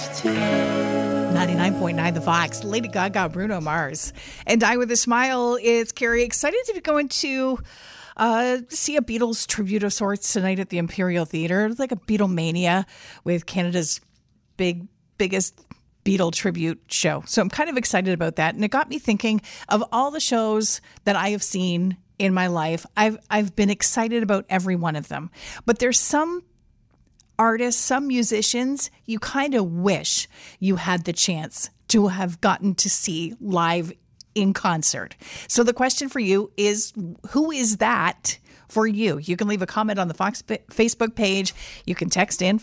99.9 The Fox, Lady Gaga, Bruno Mars, and Die With A Smile. It's Carrie. Excited to be going to see a Beatles tribute of sorts tonight at the Imperial Theatre. It's like a Beatlemania with Canada's biggest Beatle tribute show. So I'm kind of excited about that. And it got me thinking of all the shows that I have seen in my life. I've been excited about every one of them. But there's some artists, some musicians, you kind of wish you had the chance to have gotten to see live in concert. So the question for you is, who is that for you? You can leave a comment on the Fox Facebook page. You can text in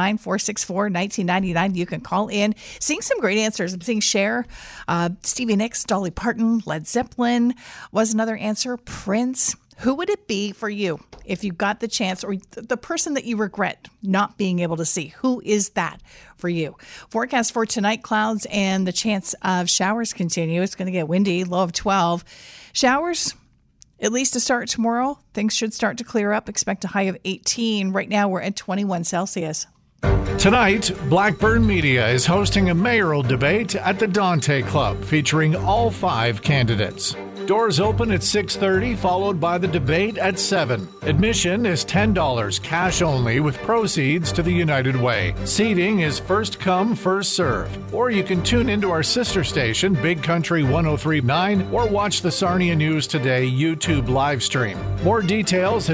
519-464-1999. You can call in. Seeing some great answers. I'm seeing Cher, Stevie Nicks, Dolly Parton, Led Zeppelin was another answer. Prince. Who would it be for you if you got the chance, or the person that you regret not being able to see? Who is that for you? Forecast for tonight, clouds and the chance of showers continue. It's going to get windy, low of 12. Showers, at least to start tomorrow. Things should start to clear up. Expect a high of 18. Right now, we're at 21 Celsius. Tonight, Blackburn Media is hosting a mayoral debate at the Dante Club featuring all 5 candidates. Doors open at 6:30, followed by the debate at 7. Admission is $10, cash only, with proceeds to the United Way. Seating is first come, first serve. Or you can tune into our sister station, Big Country 103.9, or watch the Sarnia News Today YouTube live stream. More details at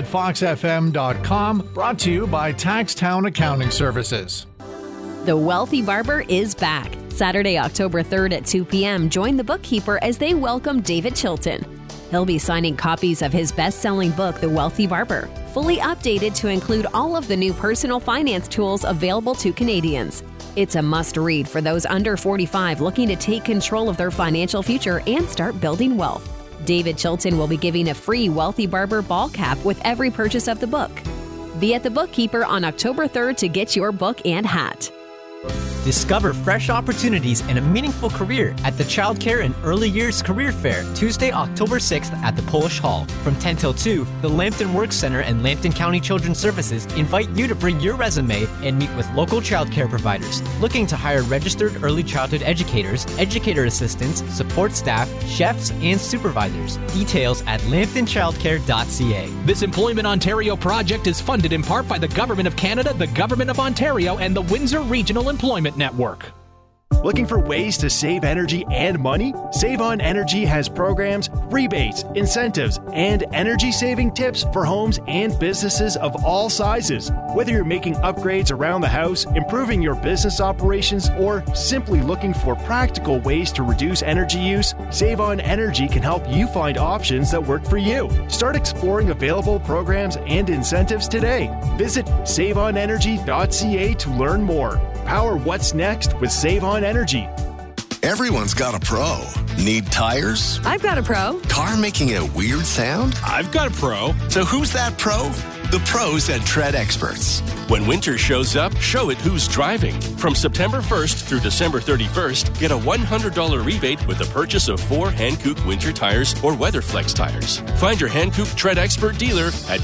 foxfm.com, brought to you by Taxtown Accounting Services. The Wealthy Barber is back. Saturday, October 3rd at 2 p.m., join the bookkeeper as they welcome David Chilton. He'll be signing copies of his best-selling book, The Wealthy Barber, fully updated to include all of the new personal finance tools available to Canadians. It's a must-read for those under 45 looking to take control of their financial future and start building wealth. David Chilton will be giving a free Wealthy Barber ball cap with every purchase of the book. Be at the bookkeeper on October 3rd to get your book and hat. Discover fresh opportunities and a meaningful career at the Child Care and Early Years Career Fair, Tuesday, October 6th at the Polish Hall. From 10 till 2, the Lambton Works Center and Lambton County Children's Services invite you to bring your resume and meet with local child care providers looking to hire registered early childhood educators, educator assistants, support staff, chefs, and supervisors. Details at lambtonchildcare.ca. This Employment Ontario project is funded in part by the Government of Canada, the Government of Ontario, and the Windsor Regional Employment Network. Looking for ways to save energy and money? Save On Energy has programs, rebates, incentives, and energy-saving tips for homes and businesses of all sizes. Whether you're making upgrades around the house, improving your business operations, or simply looking for practical ways to reduce energy use, Save On Energy can help you find options that work for you. Start exploring available programs and incentives today. Visit saveonenergy.ca to learn more. Power what's next with Save On Energy. Everyone's got a pro. Need tires? I've got a pro. Car making a weird sound? I've got a pro. So who's that pro? The pros at Tread Experts. When winter shows up, show it who's driving. From September 1st through December 31st, get a $100 rebate with the purchase of 4 Hankook winter tires or WeatherFlex tires. Find your Hankook Tread Expert dealer at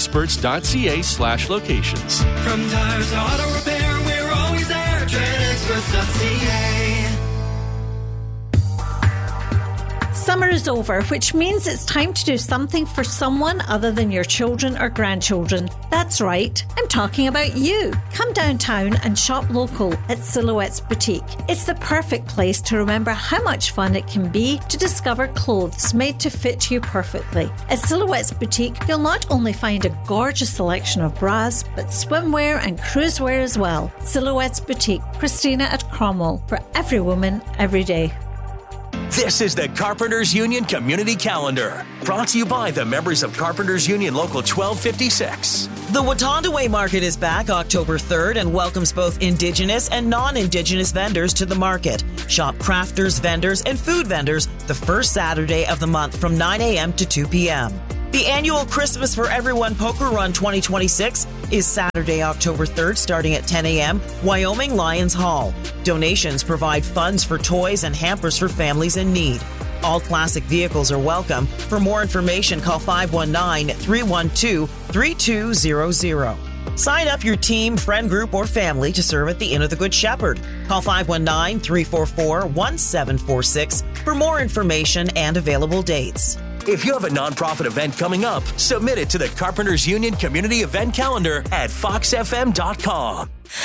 treadexperts.ca/locations. From tires to auto repair, we're always there. treadexperts.ca. Summer is over, which means it's time to do something for someone other than your children or grandchildren. That's right, I'm talking about you. Come downtown and shop local at Silhouettes Boutique. It's the perfect place to remember how much fun it can be to discover clothes made to fit you perfectly. At Silhouettes Boutique, you'll not only find a gorgeous selection of bras, but swimwear and cruisewear as well. Silhouettes Boutique, Christina at Cromwell, for every woman, every day. This is the Carpenters Union Community Calendar, brought to you by the members of Carpenters Union Local 1256. The Wotondaway Market is back October 3rd and welcomes both Indigenous and non-Indigenous vendors to the market. Shop crafters, vendors, and food vendors the first Saturday of the month from 9 a.m. to 2 p.m. The annual Christmas for Everyone Poker Run 2026 is Saturday, October 3rd, starting at 10 a.m., Wyoming Lions Hall. Donations provide funds for toys and hampers for families in need. All classic vehicles are welcome. For more information, call 519-312-3200. Sign up your team, friend group, or family to serve at the Inn of the Good Shepherd. Call 519-344-1746 for more information and available dates. If you have a nonprofit event coming up, submit it to the Carpenters Union Community Event Calendar at foxfm.com.